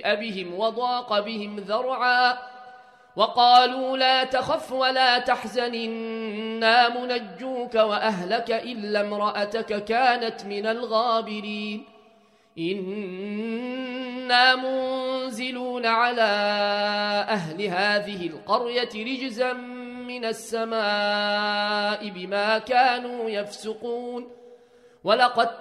فسيء بهم وضاق بهم ذرعا وقالوا لا تخف ولا تحزن إنا منجوك وأهلك إلا امرأتك كانت من الغابرين إنا منزلون على أهل هذه القرية رجزا من السماء بما كانوا يفسقون ولقد